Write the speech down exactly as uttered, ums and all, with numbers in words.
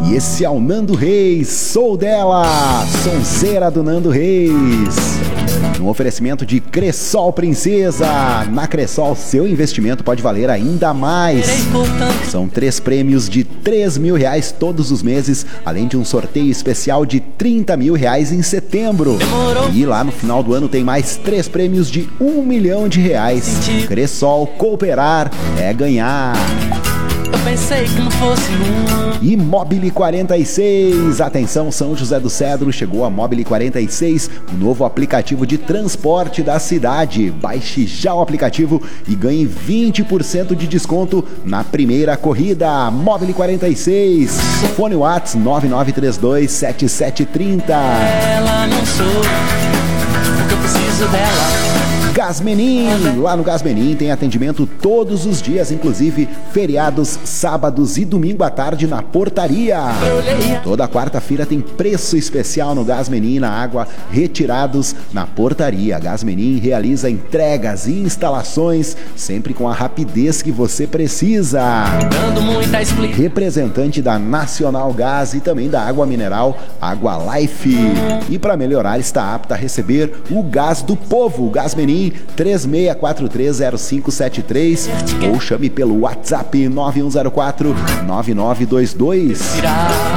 E esse é o Nando Reis, Sou Dela, sonzeira do Nando Reis. Um oferecimento de Cressol Princesa. Na Cressol, seu investimento pode valer ainda mais. São três prêmios de três mil reais todos os meses, além de um sorteio especial de trinta mil reais em setembro. E lá no final do ano tem mais três prêmios de um milhão de reais. Cressol, cooperar é ganhar. Eu pensei que não fosse um. Imóvel quarenta e seis, atenção São José do Cedro, chegou a Imóvel quarenta e seis, o novo aplicativo de transporte da cidade. Baixe já o aplicativo e ganhe vinte por cento de desconto na primeira corrida. Imóvel quarenta e seis, fone WhatsApp nove nove três dois sete sete três zero. Ela não sou, porque eu preciso dela. Gasmenin, lá no Gasmenin tem atendimento todos os dias, inclusive feriados, sábados e domingo à tarde na portaria. Toda quarta-feira tem preço especial no Gasmenin na água, retirados na portaria. Gasmenin realiza entregas e instalações sempre com a rapidez que você precisa. Representante da Nacional Gás e também da água mineral Água Life. E para melhorar, está apta a receber o gás do povo. Gasmenin três seis quatro três zero cinco sete três ou chame pelo WhatsApp nove um zero quatro nove nove dois dois.